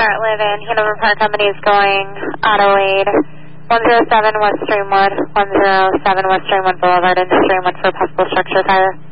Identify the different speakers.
Speaker 1: Bartlett and Hanover Park Company is going auto aid 107 West Streamwood, 107 West Streamwood Boulevard into Streamwood for possible structure fire.